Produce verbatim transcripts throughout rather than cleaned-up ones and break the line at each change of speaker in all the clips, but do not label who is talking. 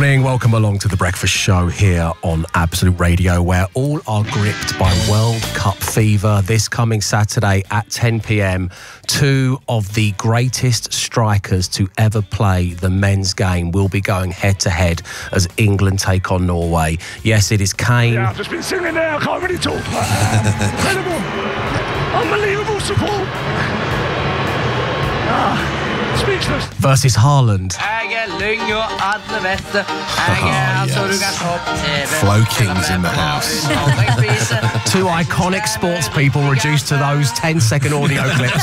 morning, welcome along to the Breakfast Show here on Absolute Radio, where all are gripped by World Cup fever. This coming Saturday at ten p m, two of the greatest strikers to ever play the men's game will be going head-to-head as England take on Norway. Yes, it is Kane.
Yeah, I've just been singing there, I can't really talk. Incredible, unbelievable support. Ah. Speechless.
Versus Haaland.
Flow Kings in the house.
Two iconic sports people reduced to those ten second audio clips.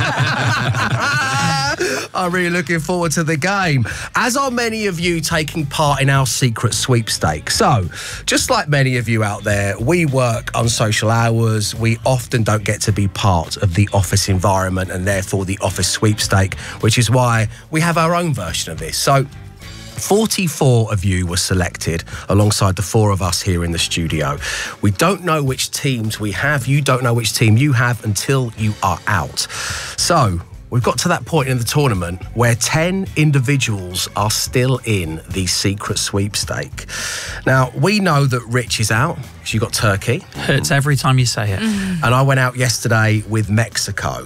I'm really looking forward to the game, as are many of you taking part in our secret sweepstake. So, just like many of you out there, we work on social hours. We often don't get to be part of the office environment and therefore the office sweepstake, which is why we have our own version of this. So, forty-four of you were selected alongside the four of us here in the studio. We don't know which teams we have. You don't know which team you have until you are out. So, we've got to that point in the tournament where ten individuals are still in the secret sweepstake. Now, we know that Rich is out because you got Turkey.
Hurts every time you say it.
Mm. And I went out yesterday with Mexico.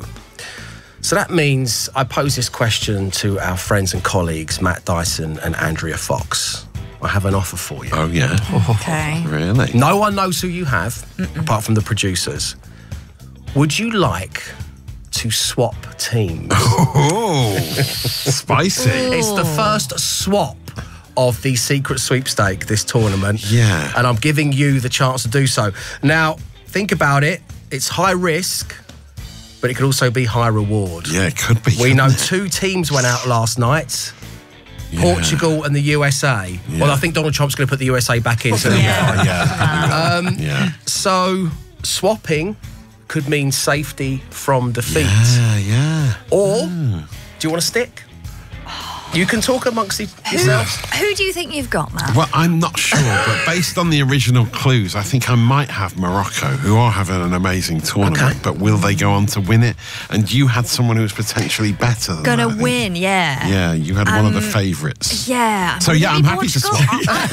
So that means I pose this question to our friends and colleagues, Matt Dyson and Andrea Fox. I have an offer for you.
Oh, yeah?
Okay.
Really?
No one knows who you have, Mm-mm. apart from the producers. Would you like to swap teams?
Oh, spicy.
It's the first swap of the secret sweepstake this tournament.
Yeah.
And I'm giving you the chance to do so. Now, think about it. It's high risk, but it could also be high reward.
Yeah, it could be.
We know two teams went out last night.
Yeah.
Portugal and the U S A.
Yeah.
Well, I think Donald Trump's going to put the U S A back in. So
Yeah, yeah.
Um,
yeah.
So, swapping could mean safety from defeat.
Yeah, yeah.
Or,
Mm.
do you want to stick? You can talk amongst e- yourselves.
Who do you think you've got, Matt?
Well, I'm not sure, but based on the original clues, I think I might have Morocco, who are having an amazing tournament,
Okay.
but will they go on to win it? And you had someone who was potentially better than
Gonna
that, I think.
win, yeah.
Yeah, you had one of the
Um,
favourites.
Yeah.
So, yeah, I'm happy to
Portugal.
swap.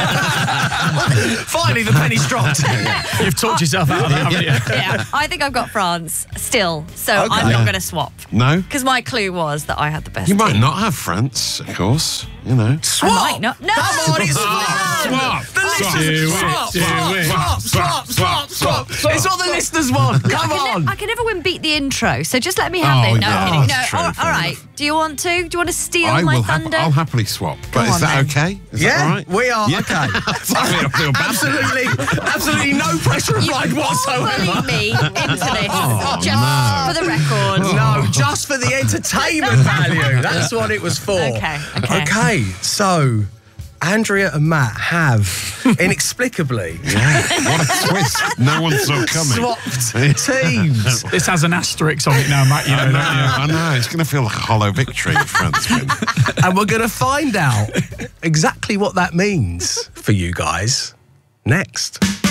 Finally, the penny's dropped.
You've talked yourself out of that, haven't you?
Yeah, I think I've got France still, so
Okay.
I'm
Yeah.
not going to swap.
No?
Because my clue was that I had the best
You might
team.
not have France, of course, you know.
Swap.
I might not. No.
Come on, it's
Swap.
fun. The
Swap.
listeners
Do it,
swap,
do
swap,
it.
swap, swap, swap, swap, swap. It's what the listeners want. Come
I can,
on.
ne- I can never win beat the intro, so just let me have
Oh,
it. No,
yeah,
I'm kidding.
that's
no.
true,
all,
fair
all right.
enough.
Do you want to? Do you want to steal
I
my
will hap-
thunder?
I'll happily swap. But
Go
is
on,
that
then.
okay? Is
Yeah,
that all right?
we are.
Yeah.
Okay.
I don't feel bad.
Absolutely, absolutely no pressure applied
You
whatsoever.
bullied me into this,
Oh,
just
no.
for the record.
No, just for the entertainment value. That's what it was for.
Okay, okay.
Okay, so Andrea and Matt have inexplicably
Yeah, what a twist. No one saw coming.
swapped teams.
This has an asterisk on it now, Matt. You know,
I know,
don't you?
I know. It's going to feel like a hollow victory if France win.
And we're going to find out exactly what that means for you guys next.